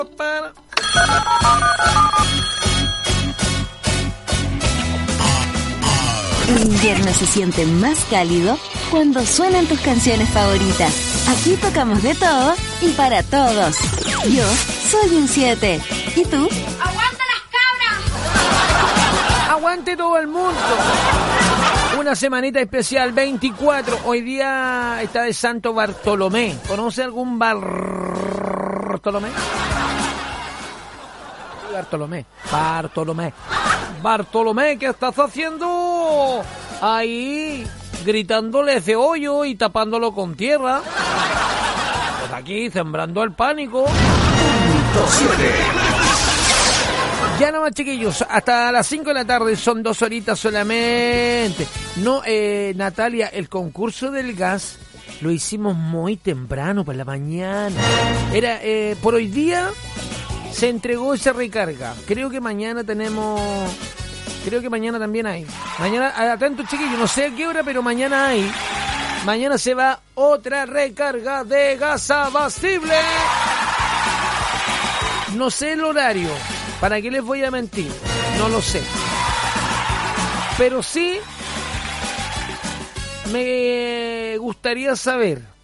El invierno se siente más cálido cuando suenan tus canciones favoritas. Aquí tocamos de todo y para todos. Yo soy un 7. ¿Y tú? ¡Aguanta las cabras! ¡Aguante todo el mundo! Una semanita especial, 24. Hoy día está de Santo Bartolomé. ¿Conoce algún Bartolomé? Bartolomé, ¿qué estás haciendo? Ahí, gritándole ese hoyo y tapándolo con tierra. Pues aquí, sembrando el pánico. 7. Ya nada más, chiquillos, hasta las 5 de la tarde, son 2 horitas solamente. No, Natalia, el concurso del gas lo hicimos muy temprano, por la mañana. Era, por hoy día se entregó esa recarga. Creo que mañana también hay. Mañana, atento, chiquillos, no sé a qué hora, pero mañana hay. Mañana se va otra recarga de gas abastible. No sé el horario. ¿Para qué les voy a mentir? No lo sé. Pero sí me gustaría saber